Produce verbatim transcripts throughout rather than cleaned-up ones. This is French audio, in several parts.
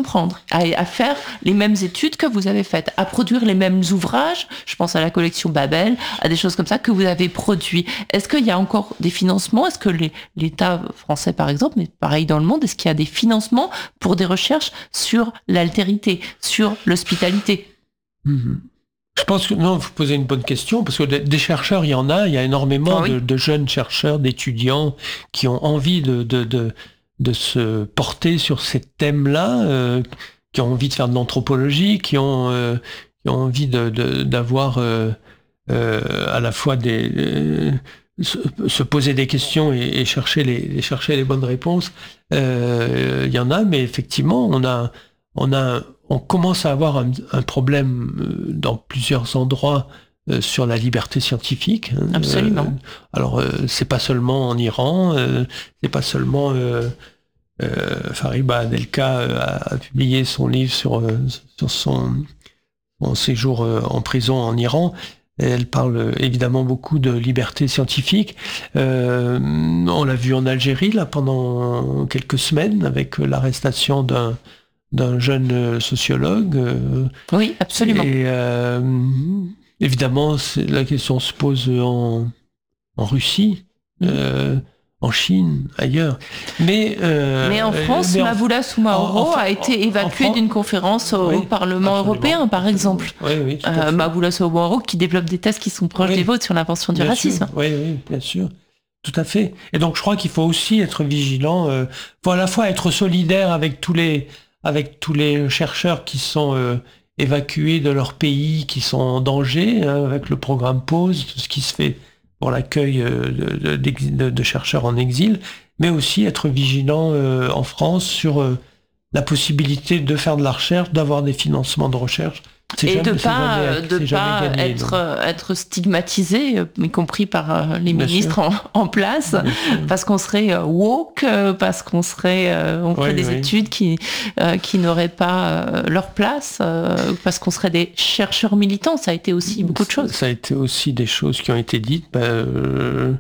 comprendre, à, à faire les mêmes études que vous avez faites, à produire les mêmes ouvrages. Je pense à la collection Babel, à des choses comme ça que vous avez produit. Est-ce qu'il y a encore des financements? Est-ce que les, l'État français, par exemple, mais pareil dans le monde, est-ce qu'il y a des financements pour des recherches sur l'altérité, sur l'hospitalité? Mmh. Je pense que non, vous posez une bonne question, parce que des chercheurs, il y en a, il y a énormément ah oui. de, de jeunes chercheurs, d'étudiants qui ont envie de, de, de, de se porter sur ces thèmes-là, euh, qui ont envie de faire de l'anthropologie, qui ont, euh, qui ont envie de, de, d'avoir euh, euh, à la fois des... Euh, se, se poser des questions et, et chercher, les, et chercher les bonnes réponses. Euh, il y en a, mais effectivement, on a... On, a, on commence à avoir un, un problème dans plusieurs endroits euh, sur la liberté scientifique. Hein. Absolument. Euh, alors, euh, c'est pas seulement en Iran, euh, c'est pas seulement... Euh, euh, Fariba Adelka a, a publié son livre sur, euh, sur son, son séjour euh, en prison en Iran. Elle parle évidemment beaucoup de liberté scientifique. Euh, on l'a vu en Algérie, là, pendant quelques semaines, avec l'arrestation d'un d'un jeune sociologue. Euh, oui, absolument. Et euh, évidemment, la question se pose en, en Russie, euh, en Chine, ailleurs. Mais, euh, mais en France, mais Mavoula Soumaoro a été évacué d'une conférence au oui, Parlement absolument. européen, par exemple. Oui, oui, euh, Mavoula Soumaoro qui développe des thèses qui sont proches oui. des vôtres sur l'invention du bien racisme. Sûr. Oui, oui, bien sûr. Tout à fait. Et donc, je crois qu'il faut aussi être vigilant. Il euh, faut à la fois être solidaire avec tous les... avec tous les chercheurs qui sont euh, évacués de leur pays, qui sont en danger, hein, avec le programme PAUSE, tout ce qui se fait pour l'accueil euh, de, de, de, de chercheurs en exil, mais aussi être vigilant euh, en France sur euh, la possibilité de faire de la recherche, d'avoir des financements de recherche. C'est et jamais, de ne pas, de pas gagné, être, être stigmatisé, y compris par les Bien ministres en, en place, parce qu'on serait woke, parce qu'on serait, on ferait oui, des oui. études qui, euh, qui n'auraient pas leur place, euh, parce qu'on serait des chercheurs militants. Ça a été aussi beaucoup de choses. Ça a été aussi des choses qui ont été dites. Ben, euh,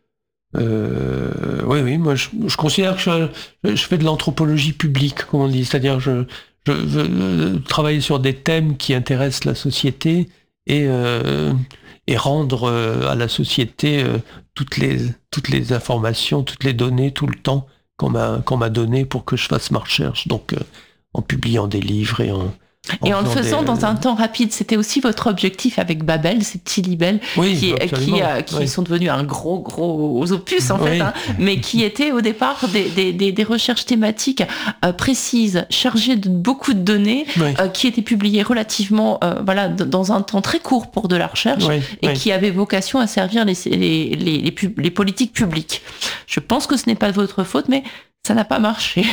euh, oui, oui, moi je, je considère que je, je fais de l'anthropologie publique, comme on dit, c'est-à-dire je Je veux travailler sur des thèmes qui intéressent la société et, euh, et rendre euh, à la société euh, toutes les, toutes les informations, toutes les données, tout le temps qu'on m'a, qu'on m'a donné pour que je fasse ma recherche. Donc, euh, en publiant des livres et en... En et en le faisant des... dans un temps rapide, c'était aussi votre objectif avec Babel, ces petits libelles oui, qui, qui, euh, qui oui. sont devenus un gros, gros opus en oui. fait, hein, mais qui étaient au départ des, des, des, des recherches thématiques euh, précises, chargées de beaucoup de données, oui. euh, qui étaient publiées relativement, euh, voilà, dans un temps très court pour de la recherche, oui. et oui. qui avaient vocation à servir les, les, les, les, pub- les politiques publiques. Je pense que ce n'est pas de votre faute, mais ça n'a pas marché.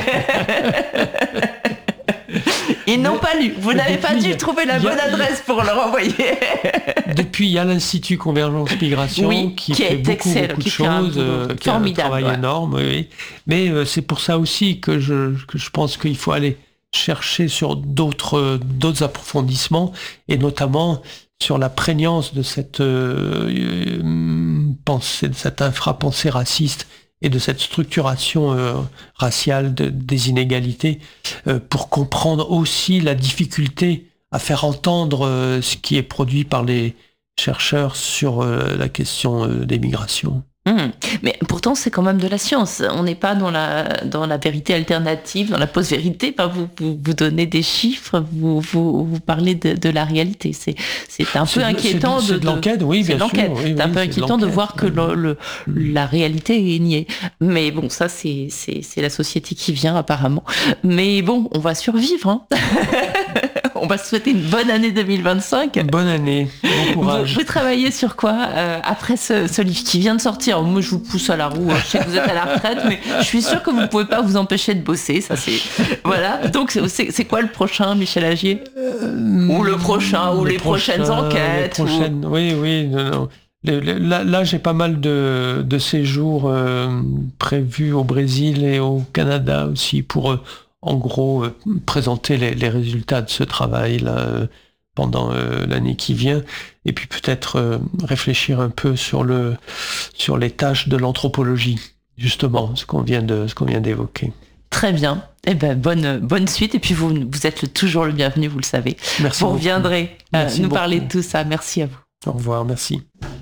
Ils n'ont pas lu. Vous n'avez pas dû trouver la bonne adresse pour leur envoyer. Depuis, il y a l'Institut Convergence Migration oui, qui, qui fait beaucoup, excellent, beaucoup de qui choses, euh, qui a un travail ouais. énorme. Oui. Mais euh, c'est pour ça aussi que je, que je pense qu'il faut aller chercher sur d'autres, d'autres approfondissements, et notamment sur la prégnance de cette euh, pensée, de cette infra-pensée raciste et de cette structuration euh, raciale de, des inégalités, euh, pour comprendre aussi la difficulté à faire entendre euh, ce qui est produit par les chercheurs sur euh, la question euh, des migrations. Mmh. Mais pourtant, c'est quand même de la science. On n'est pas dans la, dans la vérité alternative, dans la post-vérité. Enfin, vous, vous, vous donnez des chiffres, vous, vous, vous parlez de, de la réalité. C'est, c'est un c'est peu de, inquiétant. C'est de, de, c'est de l'enquête, oui, c'est bien l'enquête. sûr. Oui, c'est un oui, peu c'est inquiétant de, de voir que le, le, mmh. la réalité est niée. Mais bon, ça, c'est, c'est, c'est la société qui vient, apparemment. Mais bon, on va survivre, hein. On va se souhaiter une bonne année deux mille vingt-cinq. Bonne année, bon courage. Vous, vous travaillez sur quoi euh, après ce, ce livre qui vient de sortir? Moi, je vous pousse à la roue. Je sais que vous êtes à la retraite, mais je suis sûre que vous ne pouvez pas vous empêcher de bosser. Ça, c'est voilà. Donc, c'est, c'est quoi le prochain, Michel Agier? euh, Ou le prochain, ou les, les prochaines prochains, enquêtes? Les prochaines, ou... Oui, oui. Non, non. Le, le, là, là, j'ai pas mal de, de séjours euh, prévus au Brésil et au Canada aussi pour... Euh, en gros, euh, présenter les, les résultats de ce travail là, euh, pendant euh, l'année qui vient, et puis peut-être euh, réfléchir un peu sur, le, sur les tâches de l'anthropologie, justement, ce qu'on vient de, ce qu'on vient d'évoquer. Très bien. Eh ben, bonne, bonne suite. Et puis, vous, vous êtes le, toujours le bienvenu, vous le savez. Merci vous beaucoup. reviendrez euh, nous beaucoup. parler de tout ça. Merci à vous. Au revoir, merci.